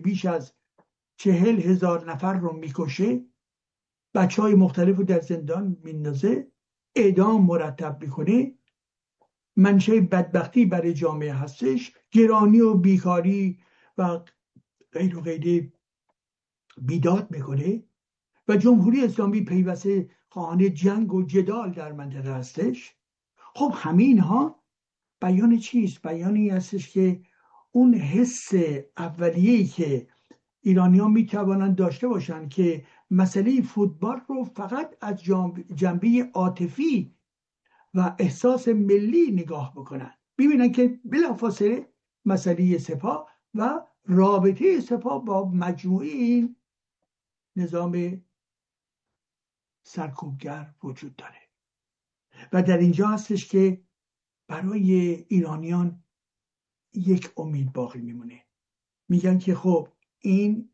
بیش از 40,000 نفر رو میکشه، بچهای مختلف رو در زندان میندازه، اعدام مرتب میکنه، منشأ بدبختی برای جامعه هستش، گرانی و بیکاری و غیر و غیره بیداد میکنه و جمهوری اسلامی پیوسته خواهان جنگ و جدال در منطقه هستش. خب همین ها بیان چیست؟ بیانی هستش که اون حس اولیه‌ای که ایرانی‌ها میتوانند داشته باشند که مسئله فوتبال رو فقط از جنبه عاطفی و احساس ملی نگاه بکنن، ببینن که بلافاصله مسئله سپاه و رابطه سپاه با مجموعه این نظام سرکوبگر وجود داره. و در اینجا هستش که برای ایرانیان یک امید باقی میمونه. میگن که خب این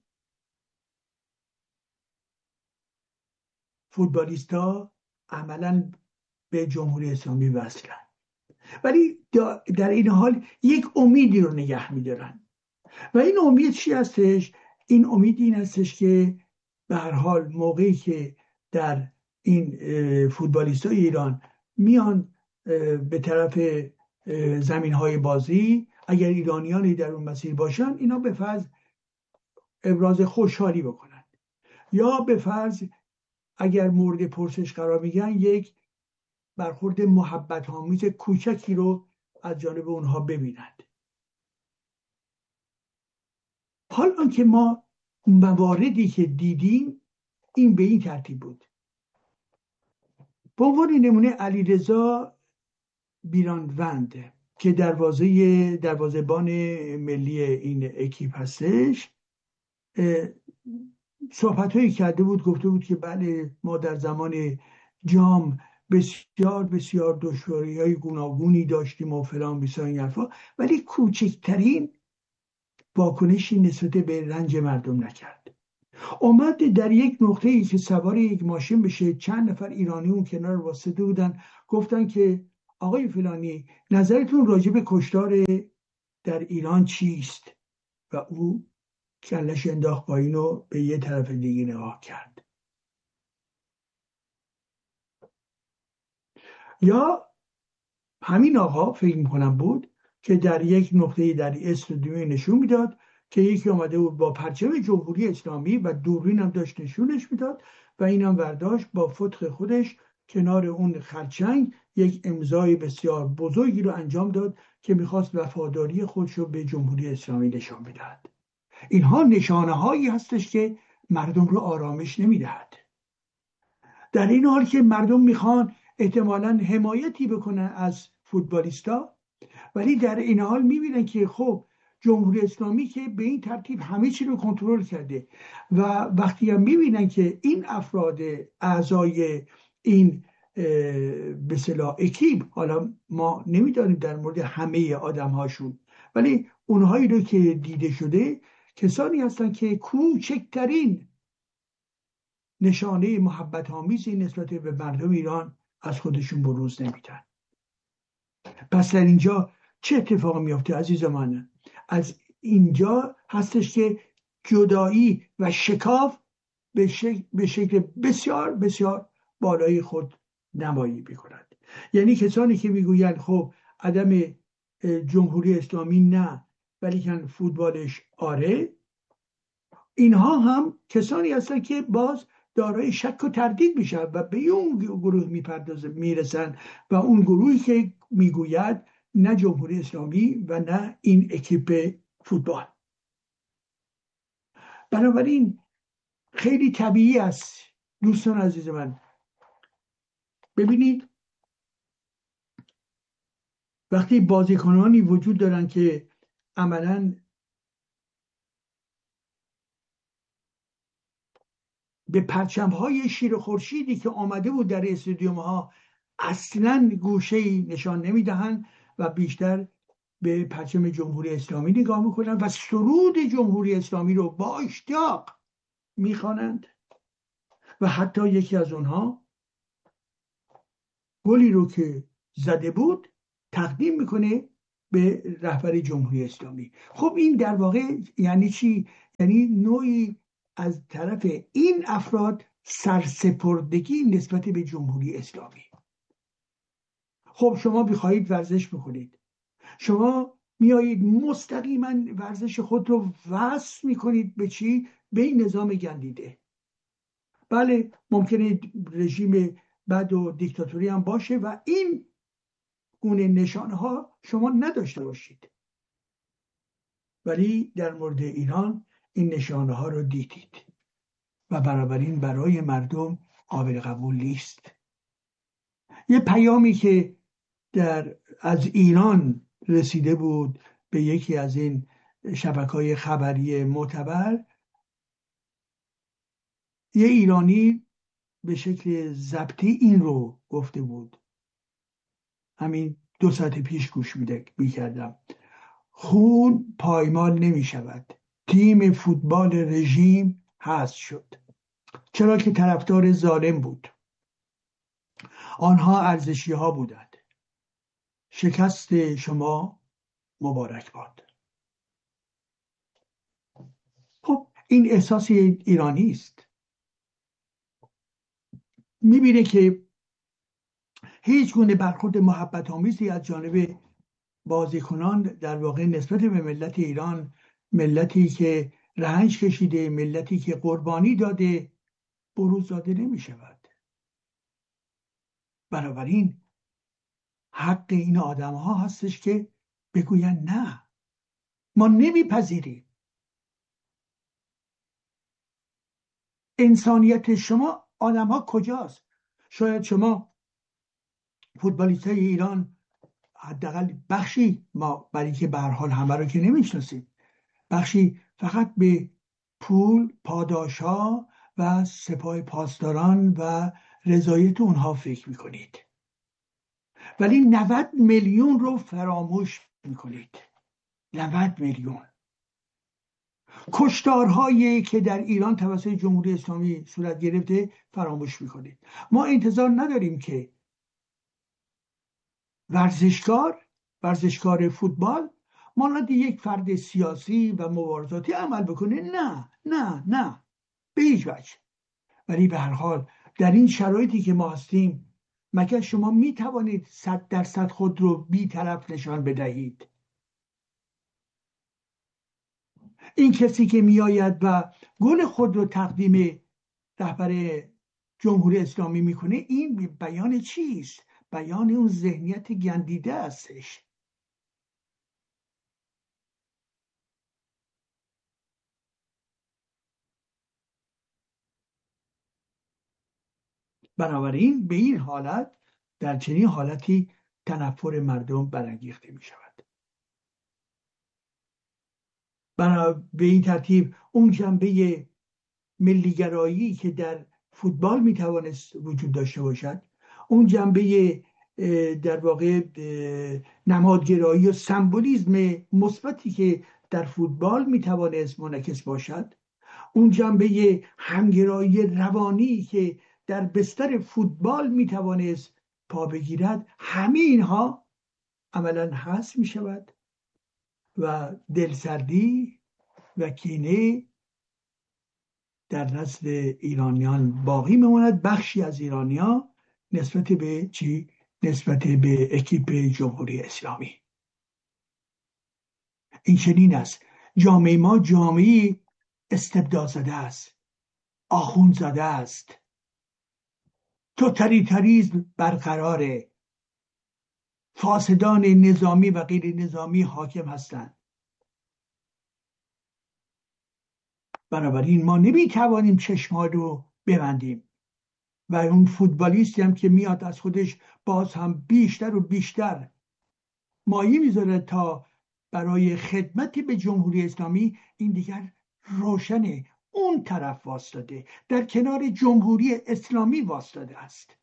فوتبالیستا عملا به جمهوری اسلامی وصلن، ولی در این حال یک امیدی رو نگه میدارن. و این امید چی هستش؟ این امید این هستش که به هر حال موقعی که در این فوتبالیستای ایران میان به طرف زمین های بازی، اگر ایرانیانی در اون مسیر باشن، اینا به فرض ابراز خوشحالی بکنن، یا به فرض اگر مورد پرسش قرار میگن یک برخورد محبت آمیز کوچکی رو از جانب اونها ببینند. حالا که ما مواردی که دیدیم این به این ترتیب بود. به عنوان نمونه علیرضا بیرانوند که دروازه‌بان ملی این اکیپ هستش، صحبت‌هایی کرده بود، گفته بود که بله ما در زمان جام بسیار بسیار دشواری‌های گوناگونی داشتیم و فلان بیسار این حرفا، ولی کوچکترین واکنشی نسبت به رنج مردم نکرد. اومد در یک نقطه‌ای که سوار یک ماشین بشه، چند نفر ایرانی اون کنار واسطه بودن، گفتن که آقای فلانی نظرتون راجع به کشتار در ایران چیست؟ و او کلش انداخت پایین و به یه طرف دیگه نگاه کرد. یا همین آقا فکر میکنم بود که در یک نقطه در استودیو نشون میداد که یکی آمده بود با پرچم جمهوری اسلامی و دوربین هم داشت نشونش میداد و اینم برداشت با فتق خودش کنار اون خرچنگ یک امضای بسیار بزرگی رو انجام داد که میخواست وفاداری خودش رو به جمهوری اسلامی نشان بدهد. اینها نشانه هایی هستش که مردم رو آرامش نمیدهد. در این حال که مردم میخوان احتمالاً حمایتی بکنن از فوتبالیستا، ولی در این حال میبینن که خب جمهوری اسلامی که به این ترتیب همه چی رو کنترل کرده و وقتی هم میبینن که این افراد اعضای این به اصطلاح اکیپ، حالا ما نمیدانیم در مورد همه آدم هاشون، ولی اونهایی رو که دیده شده کسانی هستن که کوچکترین نشانه محبت آمیزی نسبت به مردم ایران از خودشون بروز نمیدن. پس در اینجا چه اتفاق میفته عزیز من؟ از اینجا هستش که جدایی و شکاف به شکل بسیار بسیار بالای خود نمایی میکند. یعنی کسانی که میگویند خب عدم جمهوری اسلامی نه ولی کن فوتبالش آره، اینها هم کسانی هستند که باز دارای شک و تردید میشن و به اون گروه میرسن و اون گروهی که میگوید نه جمهوری اسلامی و نه این اکیپ فوتبال. بنابراین خیلی طبیعی است دوستان عزیز من، ببینید وقتی بازیکنانی وجود دارن که عملاً به پرچم‌های شیر خورشیدی که آمده بود در استادیوم ها اصلاً گوشه‌ای نشان نمیدهند و بیشتر به پرچم جمهوری اسلامی نگاه میکنند و سرود جمهوری اسلامی رو با اشتیاق میخوانند و حتی یکی از اونها گلی رو که زده بود تقدیم میکنه به رهبر جمهوری اسلامی. خب این در واقع یعنی چی؟ یعنی نوعی از طرف این افراد سرسپردگی نسبت به جمهوری اسلامی. خب شما بخواهید ورزش بکنید، شما میایید مستقیما ورزش خود رو وصل میکنید به چی؟ به این نظام گندیده. بله ممکنه رژیم بد و دیکتاتوری هم باشه و این گونه نشانه ها شما نداشته باشید، ولی در مورد ایران این نشانه ها رو دیدید و بنابراین برای مردم قابل قبول نیست. یه پیامی که از ایران رسیده بود به یکی از این شبکه‌های خبری معتبر، یه ایرانی به شکل ضبطی این رو گفته بود، همین 2 ساعت پیش گوش میکردم: خون پایمال نمی شود، تیم فوتبال رژیم حذف شد، چرا که طرفدار ظالم بود، آنها ارزشی ها بودند، شکست شما مبارک باد. خب این احساس ایرانی است، میبینه که هیچ گونه برخورد محبت آمیزی از جانب بازیکنان در واقع نسبت به ملت ایران، ملتی که رنج کشیده، ملتی که قربانی داده، بروز داده نمی شود. بنابراین حق این آدم ها هستش که بگوین نه، ما نمیپذیریم. انسانیت شما آدم ها کجاست؟ شاید شما فوتبالیست های ایران حداقل بخشی، ما برای که به هر حال همه رو که نمیشناسیم، بخشی فقط به پول، پاداشها و سپاه پاسداران و رضایت اونها فکر میکنید، ولی 90 میلیون رو فراموش میکنید. 90 میلیون کشتارهایی که در ایران توسط جمهوری اسلامی صورت گرفته فراموش میکنید. ما انتظار نداریم که ورزشکار فوتبال مانند یک فرد سیاسی و مبارزاتی عمل بکنه، نه نه نه، به هیچ وجه. ولی به هر حال در این شرایطی که ما هستیم، مگر شما می توانید 100% خود رو بی‌طرف نشان بدهید؟ این کسی که می آید و گل خود رو تقدیم رهبر جمهوری اسلامی میکنه، این بیان چیست؟ بیان اون ذهنیت گندیده هستش. بنابراین به این حالت، در چنین حالتی تنفر مردم برانگیخته می شود. به این ترتیب اون جنبه ملیگرایی که در فوتبال می توانست وجود داشته باشد، اون جنبه در واقع نمادگرایی و سمبولیسم مثبتی که در فوتبال می توانست منعکس باشد، اون جنبه همگرایی روانی که در بستر فوتبال می توانست پا بگیرد، همه اینها عملا حذف می شود و دلسردی و کینه در نسل ایرانیان باقی میماند. بخشی از ایرانیان نسبت به چی؟ نسبت به اکیپ جمهوری اسلامی. این چنین است. جامعه ما جامعه استبداد زده است، آخوند زده است، توتالیتاریسم برقراره، فاسدان نظامی و غیر نظامی حاکم هستند. بنابراین ما نمیتوانیم چشم‌ها رو ببندیم و اون فوتبالیستی هم که میاد از خودش باز هم بیشتر و بیشتر مایه میذاره تا برای خدمت به جمهوری اسلامی، این دیگر روشنه اون طرف واسطاده، در کنار جمهوری اسلامی واسطاده است.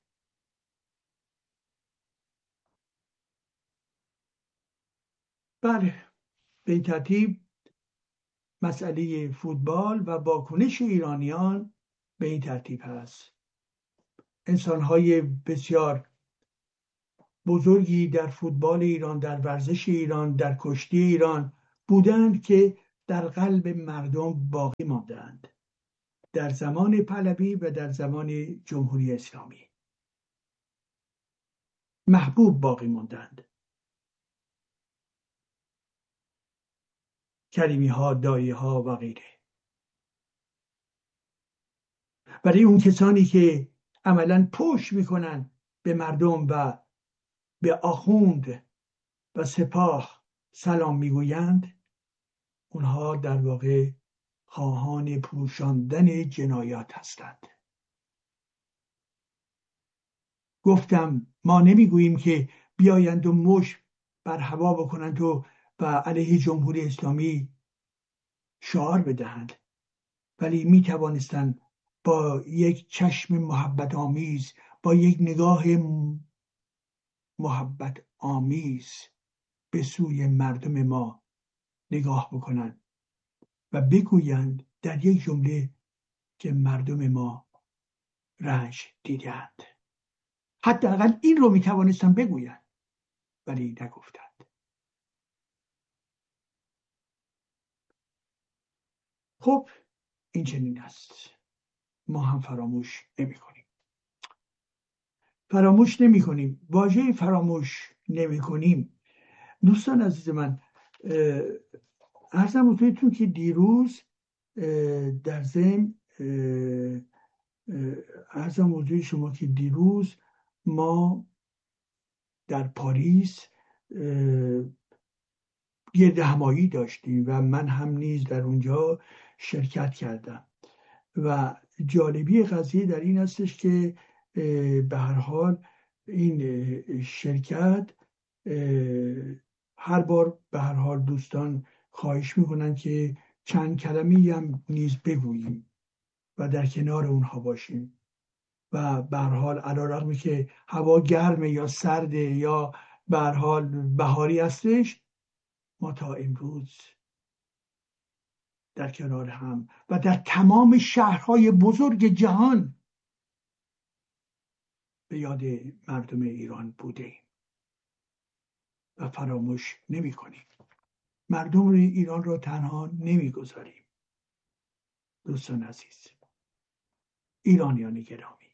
بله، به این ترتیب مسئله فوتبال و واکنش ایرانیان به این ترتیب هست. انسان‌های بسیار بزرگی در فوتبال ایران، در ورزش ایران، در کشتی ایران بودند که در قلب مردم باقی ماندند در زمان پهلوی و در زمان جمهوری اسلامی. محبوب باقی ماندند. کریمی ها، دایی ها و غیره. برای اون کسانی که عملاً پشت میکنن به مردم و به آخوند و سپاه سلام میگویند، اونها در واقع خواهان پوشاندن جنایات هستند. گفتم ما نمیگوییم که بیایند و مشت بر هوا بکنند و علیه جمهوری اسلامی شعار بدهند، ولی می توانستند با یک چشم محبت آمیز، با یک نگاه محبت آمیز به سوی مردم ما نگاه بکنند و بگویند در یک جمله که مردم ما رنج دیدند. حداقل این رو می توانستند بگویند، ولی نگفتند. خب این چنین است. ما هم فراموش نمی کنیم. واژه فراموش نمی کنیم. دوستان عزیز من، عرضم حضورتون که دیروز در ضمن عرضم حضور شما که دیروز ما در پاریس گرد همایی داشتیم و من هم نیز در اونجا شرکت کردم و جالبی قضیه در این هستش که به هر حال این شرکت هر بار به هر حال دوستان خواهش میکنن که چند کلمه‌ای هم نیز بگوییم و در کنار اونها باشیم و به هر حال علیرغم که هوا گرمه یا سرده یا به هر حال بهاری هستش، ما تا امروز در کنار هم و در تمام شهرهای بزرگ جهان به یاد مردم ایران بودیم و فراموش نمی کنیم. مردم ایران را تنها نمی گذاریم. دوستان عزیز، ایرانیان گرامی،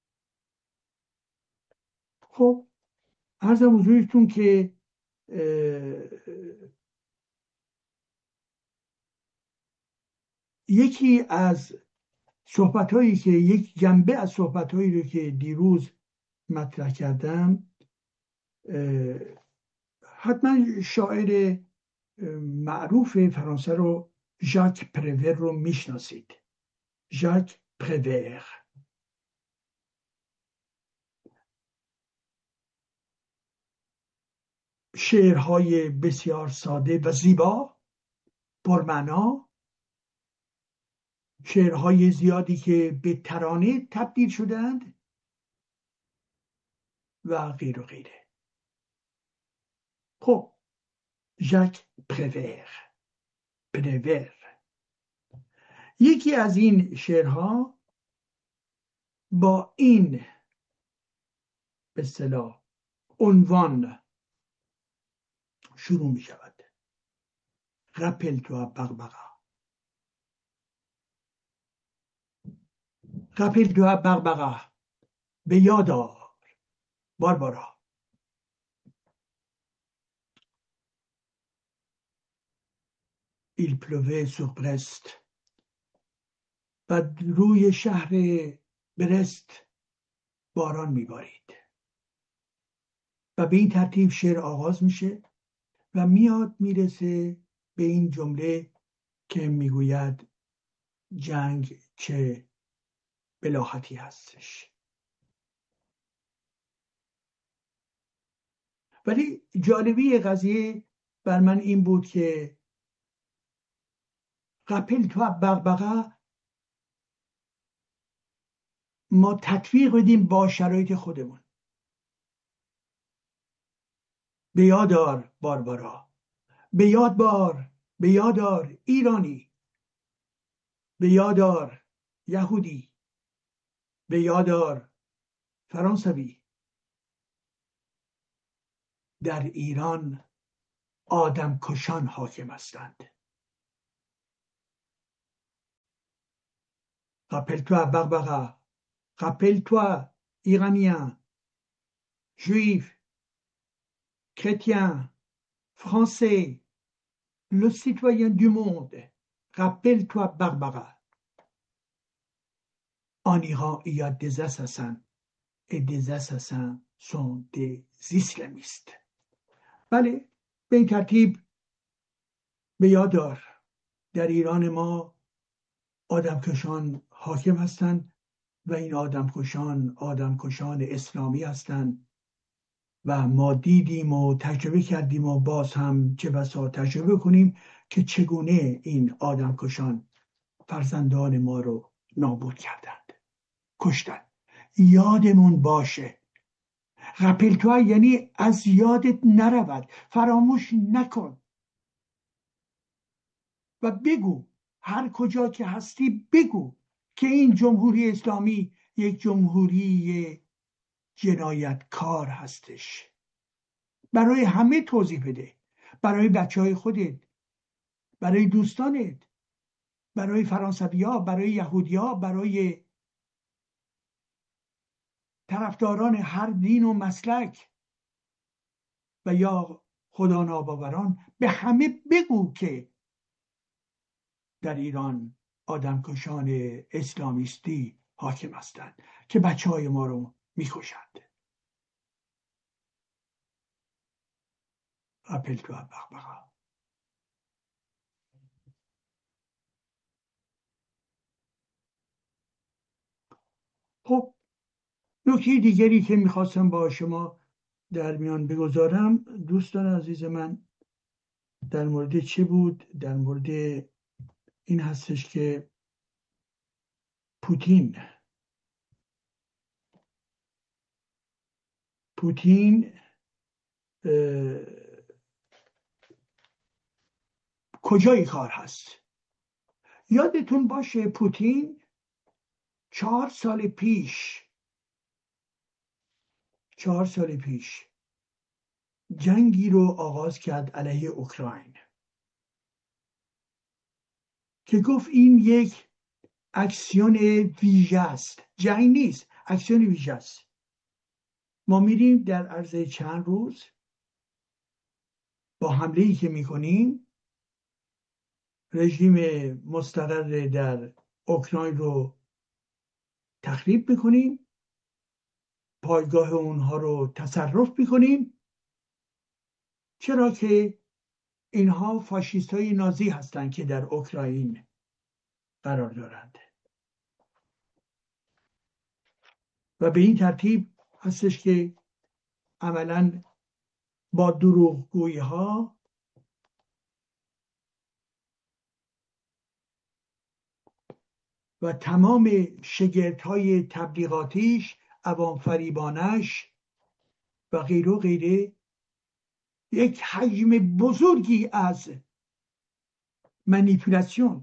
خب عرضم حضورتون که یکی از صحبت‌هایی که یک جنبه از صحبت‌هایی رو که دیروز مطرح کردم، حتما شاعر معروف فرانسه رو ژاک پرور رو میشناسید. ژاک پرور شعرهای بسیار ساده و زیبا، پرمعنا، شعرهای زیادی که به ترانه تبدیل شدند و غیر و غیره. خب ژاک پرور یکی از این شعرها با این به اصطلاح عنوان شروع می شود: rappelle-toi Barbara، به یاد آر باربارا. Il pleuvait sur Brest، و روی شهر برست باران میبارید و به این ترتیب شعر آغاز میشه و میرسه به این جمله که میگوید جنگ چه بلاحتی هستش. ولی جالبی قضیه بر من این بود که rappelle-toi Barbara ما تطبیق بدیم با شرایط خودمون. به یاد آر باربارا، به یاد آر ایرانی، به یاد آر یهودی، به یاد آر فرانسوی. در ایران آدم کشان حاکم هستند. Rappelle-toi Barbara, rappelle-toi Iranien, Juif, chrétien, Français, le citoyen du monde. Rappelle-toi Barbara. En Iran, il y a des assassins et des assassins sont des islamistes. بله، به این ترتیب به یاد دار در ایران ما آدمکشان حاکم هستند و این آدمکشان اسلامی هستند و ما دیدیم و تجربه کردیم و باز هم چه بسا تجربه کنیم که چگونه این آدمکشان فرزندان ما رو نابود کردند، کشتند. یادمون باشه، رپلتوی یعنی از یادت نرود، فراموش نکن و بگو، هر کجا که هستی بگو که این جمهوری اسلامی یک جمهوری جنایتکار هستش. برای همه توضیح بده، برای بچه های خودت، برای دوستانت، برای فرانسوی ها، برای یهودی ها، برای طرفداران هر دین و مسلک و یا خدا ناباوران، به همه بگو که در ایران آدمکشان اسلامیستی حاکم هستند که بچه های ما رو میکشند. اپل تو بغبغا. خب، نکته دیگری که میخواستم با شما در میان بگذارم دوستان عزیز من، در مورد چه بود؟ در مورد این هستش که پوتین کجای کار هست. یادتون باشه پوتین 4 سال پیش جنگی رو آغاز کرد علیه اوکراین که گفت این یک اکسیون ویژه است، جنگ نیست، اکسیون ویژه است. ما میریم در عرض چند روز با حمله‌ای که میکنیم رژیم مستقر در اوکراین رو تخریب میکنیم، پایگاه اونها رو تصرف میکنیم، چرا که اینها فاشیست های نازی هستند که در اوکراین قرار دارند و به این ترتیب هستش که عملاً با دروغگویی ها و تمام شگرد های تبلیغاتیش، عوام فریبانش و غیره و غیره، یک حجم بزرگی از منیپولاسیون،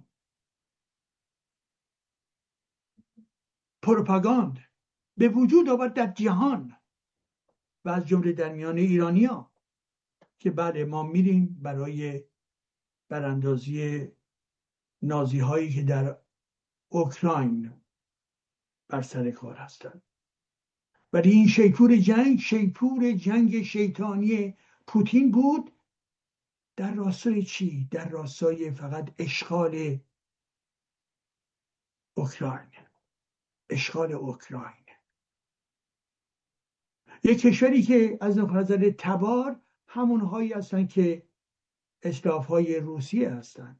پروپاگاند به وجود آورد در جهان و از جمله در میان ایرانی‌ها که بله ما میریم برای براندازی نازی هایی که در اوکراین بر سر کار هستند. ولی این شیپور جنگ شیطانی پوتین بود در راستای چی؟ در راستای فقط اشغال اوکراین. یک کشوری که از نظر تبار همونهایی هستند که اسلافهای روسیه هستند،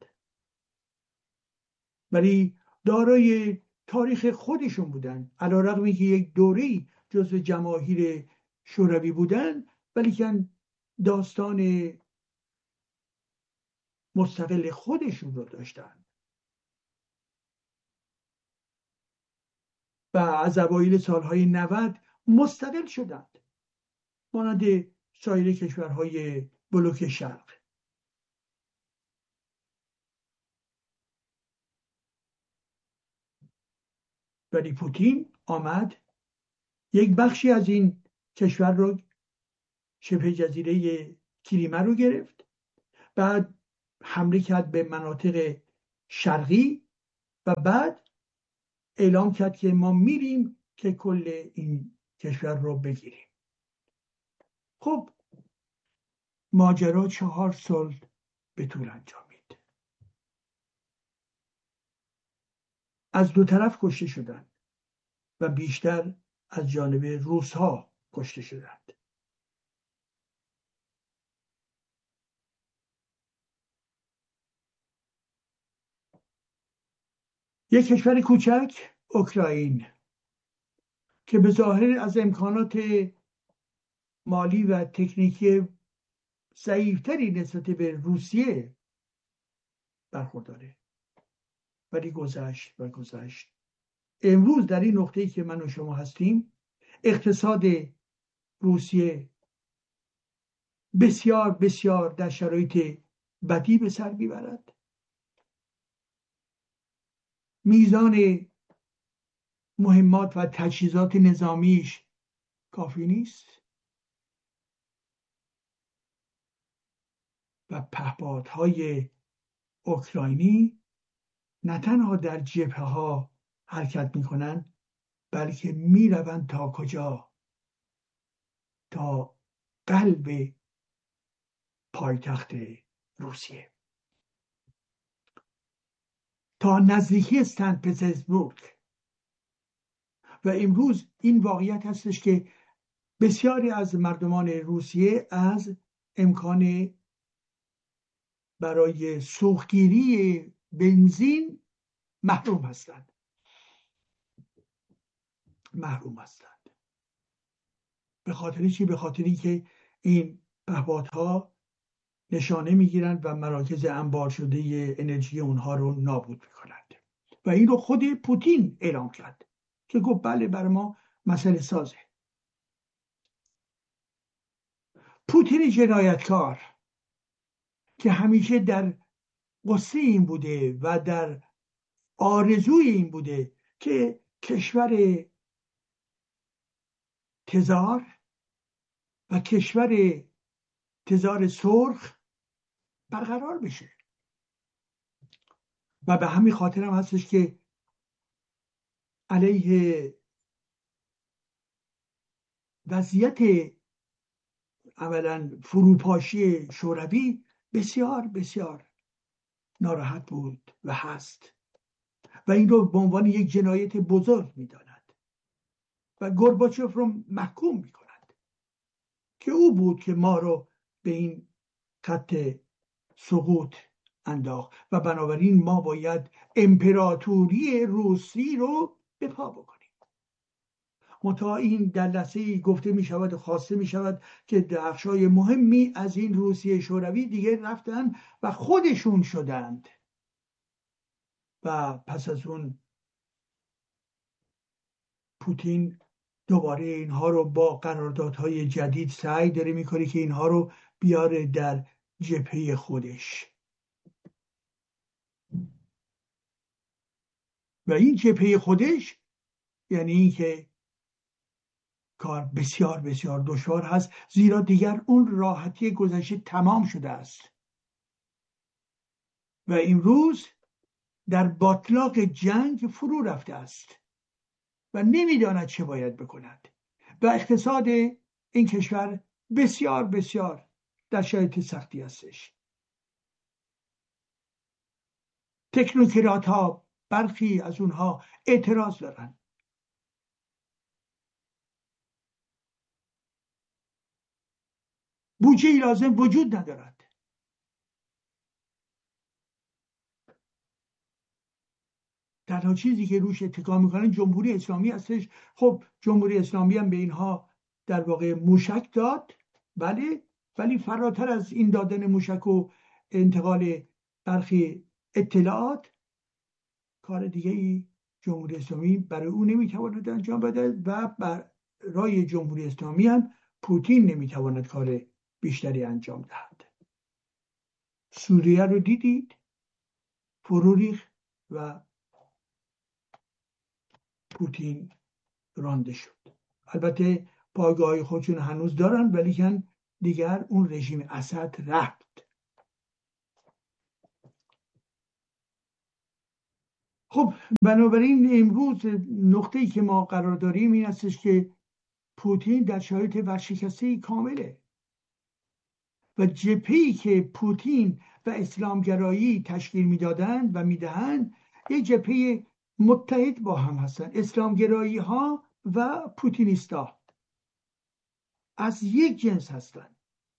ولی دارای تاریخ خودشون بودن، علیرغم اینکه یک دوره‌ای جزو جماهیر شوروی بودن، ولی که داستان مستقل خودشون رو داشتن و از اوایل سالهای 90 مستقل شدند مانند سایر کشورهای بلوک شرق. ولی پوتین آمد یک بخشی از این کشور رو، شبه جزیره کریمه رو گرفت، بعد حمله کرد به مناطق شرقی و بعد اعلام کرد که ما میریم که کل این کشور رو بگیریم. خب ماجرا 4 سال به طول انجامید. از دو طرف کشته شدند و بیشتر از جانب روس ها کشته شدند. یک کشور کوچک، اوکراین، که به ظاهر از امکانات مالی و تکنیکی ضعیفتری نسبت به روسیه برخورداره، ولی گذشت و گذشت. امروز در این نقطه‌ای که من و شما هستیم، اقتصاد روسیه بسیار بسیار در شرایط بدی به سر میبرد. میزان مهمات و تجهیزات نظامیش کافی نیست و پهپادهای اوکراینی نه تنها در جبهه ها حرکت میکنند، بلکه میروند تا کجا؟ تا قلب پایتخت روسیه، تا نزدیکی سنت پترزبورگ. و امروز این واقعیت هستش که بسیاری از مردمان روسیه از امکان برای سوختگیری بنزین محروم هستند. به خاطر چی؟ به خاطری که این پهپادها نشانه میگیرند و مراکز انبار شده انرژی اونها رو نابود میکنند. و این رو خود پوتین اعلام کرد که گفت بله برای ما مسئله سازه. پوتین جنایتکار که همیشه در قصه این بوده و در آرزوی این بوده که کشور تزار و کشور تزار سرخ برقرار بشه و به همین خاطر هم هستش که علیه وضعیت اولا فروپاشی شوروی بسیار بسیار ناراحت بود و هست و این رو به عنوان یک جنایت بزرگ میداند و گورباچوف رو محکوم میکند که او بود که ما رو به این خط سقوط انداخت و بنابراین ما باید امپراتوری روسی رو به پا بکنیم. منتها این در لحظه‌ای گفته می شود و خواسته می شود که بخشای مهمی از این روسیه شوروی دیگه رفتن و خودشون شدند و پس از اون پوتین دوباره اینها رو با قراردادهای جدید سعی داره میکنه که اینها رو بیاره در جبهه خودش و این جبهه خودش یعنی این که کار بسیار بسیار دشوار هست، زیرا دیگر اون راحتی گذشته تمام شده است و امروز در باطلاق جنگ فرو رفته است و نمیداند چه باید بکند و اقتصاد این کشور بسیار بسیار در شرایط سختی هستش. تکنوکرات ها برخی از اونها اعتراض دارن. بودجه لازم وجود ندارد. تنها چیزی که روش اتکا میکنن جمهوری اسلامی هستش. خب جمهوری اسلامی هم به اینها در واقع موشک داد، بله، ولی فراتر از این دادن موشک و انتقال برخی اطلاعات کار دیگه ای جمهوری اسلامی برای او نمیتواند انجام بده و برای جمهوری اسلامی هم پوتین نمیتواند کار بیشتری انجام دهد. سوریه رو دیدید، فرو ریخت و پوتین رانده شد. البته پایگاه خودشون هنوز دارن ولی دیگر اون رژیم اسد رفت. خب بنابراین امروز نقطه‌ای که ما قرار داریم این هستش که پوتین در شرایط ورشکستگی کامله و جبهه‌ای که پوتین و اسلامگرایی تشکیل میدادند و میدهند یک جبهه متحد با هم هستند. اسلامگرایی ها و پوتینیستا از یک جنس هستند.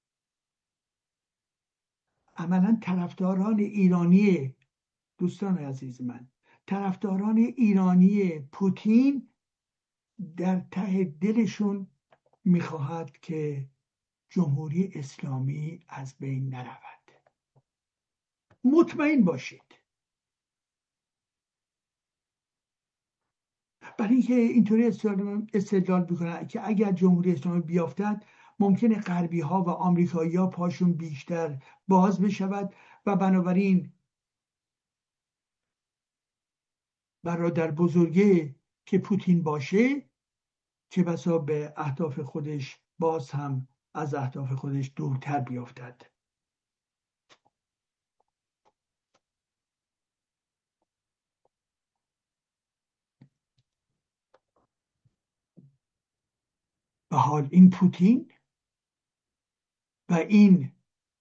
عملا طرفداران ایرانی، دوستان عزیز من، طرفداران ایرانی پوتین در ته دلشون میخواهد که جمهوری اسلامی از بین نرود. مطمئن باشید. برای اینکه اینطوری استدلال میکنن که اگر جمهوری اسلامی بیافتد ممکنه غربی ها و آمریکایی ها پاشون بیشتر باز بشود و بنابراین برادر بزرگه که پوتین باشه چه بسا به اهداف خودش باز هم از اهداف خودش دورتر بیافتد. و حال این پوتین و این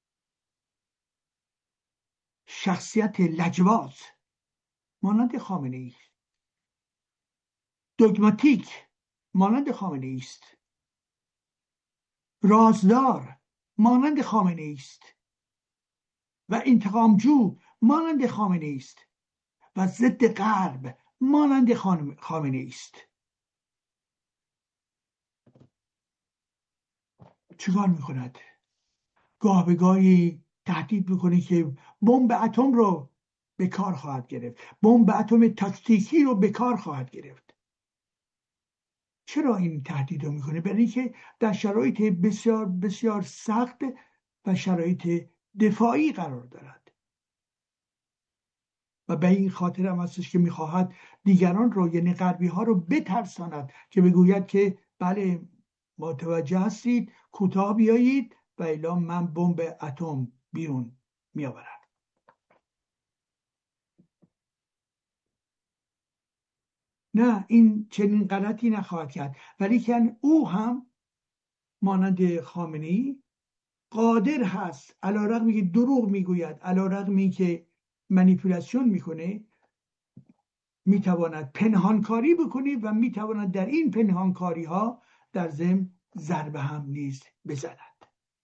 شخصیت لجواز مانند خامنه ای، دوگماتیک مانند خامنه ای است، رازدار مانند خامنه ای است و انتقامجو مانند خامنه ای است و ضد غرب مانند خامنه ای است. چیکار میکند؟ گاه به گاهی تهدید میکنه که بمب اتم رو به کار خواهد گرفت، بمب اتم تاکتیکی رو به کار خواهد گرفت. چرا این تهدید رو میکنه؟ برای اینکه در شرایط بسیار بسیار سخت و شرایط دفاعی قرار دارد و به این خاطر هم هستش که میخواهد دیگران رو، یعنی غربی ها رو بترساند که بگوید که بله متوجه هستید، کوتاه بیایید و الا من بمب اتم بیرون میآورم. نه، این چنین غلطی نخواهد کرد، ولی که او هم مانند خامنه‌ای قادر هست علیرغم که دروغ میگوید، علیرغم که منیپولاسیون میکنه، میتواند پنهانکاری بکنه و میتواند در این پنهانکاری ها در ضمن ضربه هم نیز بزند.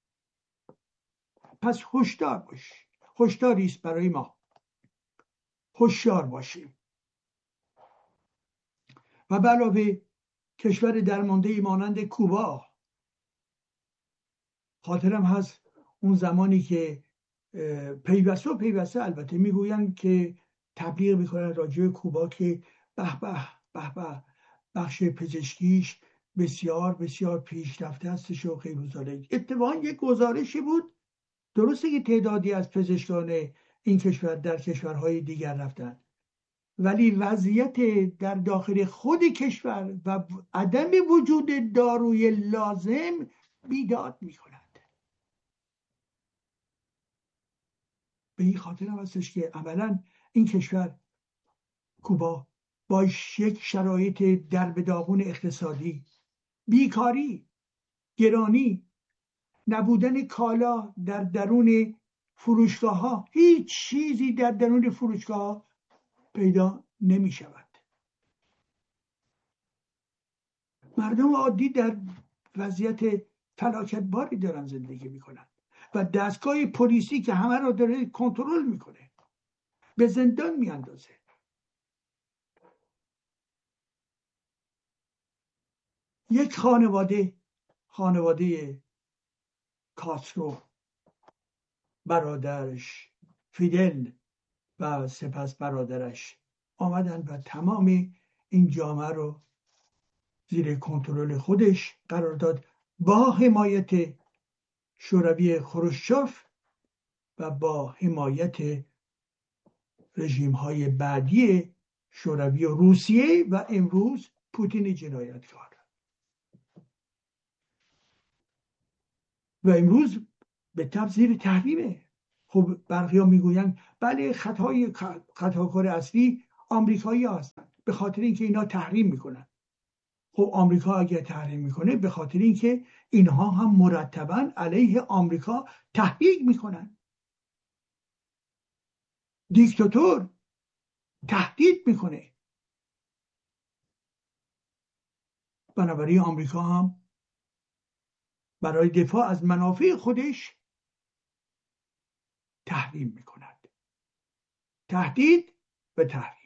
پس هوشیار باش. هشداری است برای ما، هوشیار باشیم. و به علاوه کشور درمانده مانند کوبا، خاطرم هست اون زمانی که پیوسته البته میگویند که تبلیغ میکنن راجع به کوبا که به به به به بخش پزشکیش بسیار بسیار پیشرفته هستش و غیر و اتفاقا یک گزارشی بود، درسته که تعدادی از پزشکان این کشور در کشورهای دیگر رفتن، ولی وضعیت در داخل خود کشور و عدم وجود داروی لازم بیداد میکنند. به این خاطر هم هستش که عملا این کشور کوبا با یک شرایط در به داغون اقتصادی، بیکاری، گرانی، نبودن کالا در درون فروشگاه ها، هیچ چیزی در درون فروشگاه ها پیدا نمی شود. مردم عادی در وضعیت فلاکتباری دارن زندگی می کنن و دستگاه پلیسی که همه را داره کنترل میکنه به زندان می اندازه. یک خانواده کاسترو، برادرش فیدل و سپس برادرش آمدن و تمام این جامعه رو زیر کنترل خودش قرار داد با حمایت شوروی خروشچوف و با حمایت رژیم های بعدی شوروی و روسیه و امروز پوتین جنایتکار. و امروز به تبع زیر تحریمه. خب برخی ها میگویند بله خطاکار اصلی آمریکایی هستن، به خاطر اینکه اینا تحریم میکنن. خب آمریکا اگر تحریم میکنه به خاطر اینکه اینها هم مرتبا علیه آمریکا تحریک میکنن. دیکتاتور تهدید میکنه. بنابراین آمریکا هم برای دفاع از منافع خودش تحریم میکند. تهدید و تحریم.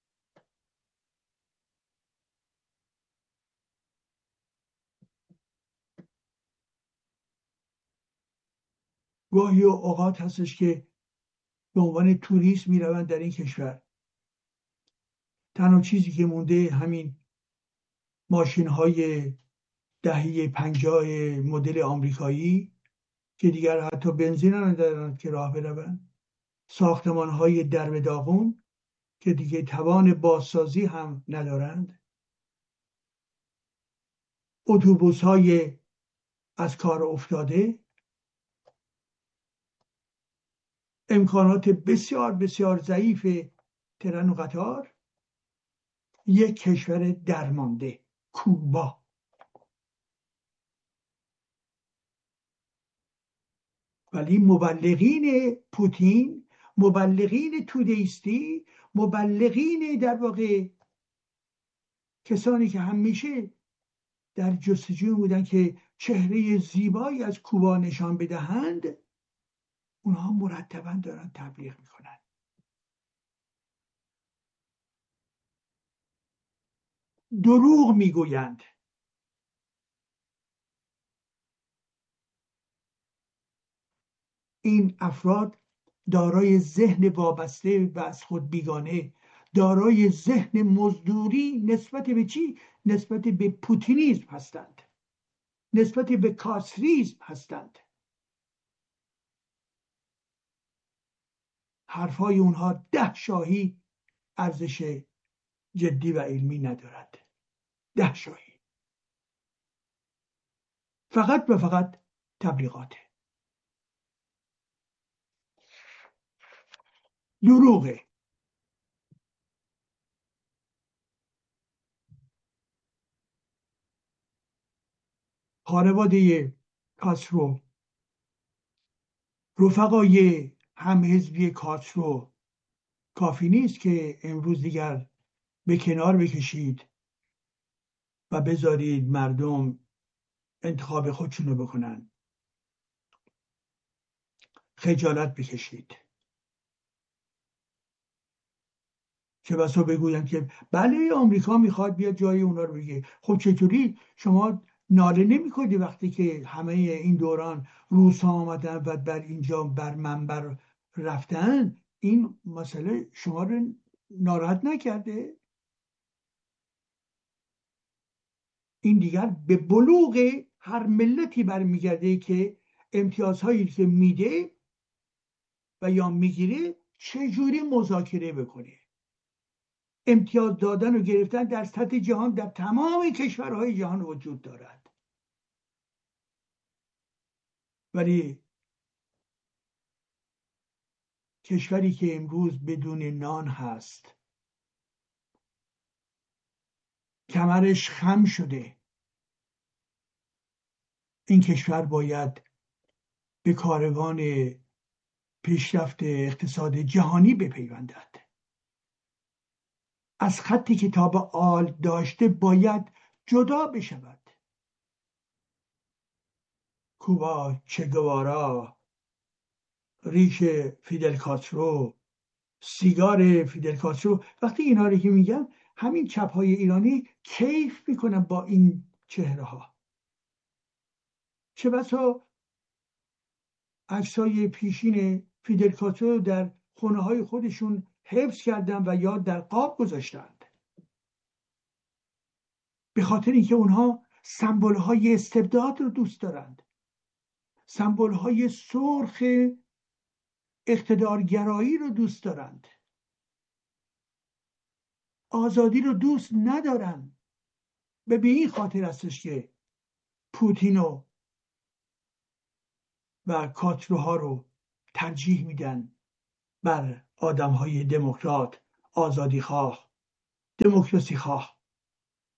گاهی اوقات هستش که به عنوان توریست میروند در این کشور. تنها چیزی که مونده همین ماشین های دهه 50 مدل آمریکایی که دیگر حتی بنزین هم ندارند که راه بروند. ساختمان های درب داغون که دیگه توان بازسازی هم ندارند. اتوبوس های از کار افتاده. امکانات بسیار بسیار ضعیف ترن و قطار. یک کشور درمانده، کوبا. ولی مبلغین پوتین، مبلغین تودیستی، مبلغین در واقع کسانی که همیشه در جستجوی بودن که چهره زیبایی از کوبا نشان بدهند، اونها مرتبا دارن تبلیغ میکنن. دروغ میگویند. این افراد دارای ذهن وابسته و از خود بیگانه، دارای ذهن مزدوری نسبت به چی؟ نسبت به پوتینیسم هستند، نسبت به کاستریسم هستند. حرفای اونها 10 شاهی ارزش جدی و علمی ندارد. 10 شاهی. فقط و فقط تبلیغاته. دروغه. خانواده کاسترو، رفقای همحزبی کاسترو کافی نیست که امروز دیگر به کنار بکشید و بذارید مردم انتخاب خودشونو بکنن. خجالت بکشید. چه بسا بگویند که بله آمریکا میخواد بیاد جای اونا رو بگیره. خب چطوری شما ناله نمی‌کنی وقتی که همه این دوران روس‌ها آمدن و بر اینجا بر منبر رفتن؟ این مسئله شما رو ناراحت نکرده؟ این دیگر به بلوغ هر ملتی برمیگرده که امتیازهایی که میده و یا میگیره چجوری مذاکره بکنه. امتیاز دادن و گرفتن در سطح جهان در تمام کشورهای جهان وجود دارد. ولی کشوری که امروز بدون نان هست، کمرش خم شده، این کشور باید به کاروان پیشرفت اقتصاد جهانی بپیوندد. از خطی که تا به آل داشته باید جدا بشود. کوبا، چه گوارا، ریش فیدل کاسترو، سیگار فیدل کاسترو، وقتی اینا رو که میگم همین چپ های ایرانی کیف میکنن با این چهره ها. چه بسا عکسای پیشین فیدل کاسترو در خونه های خودشون حفظ کردن و یا در قاب گذاشتند، به خاطر اینکه اونها سمبل های استبداد رو دوست دارند، سمبل های سرخ اقتدارگرایی رو دوست دارند، آزادی رو دوست ندارن. به این خاطر هستش که پوتینو و کاتروها رو ترجیح میدن بر آدمهای دموکرات، آزادی خواه، دموکراسی خواه.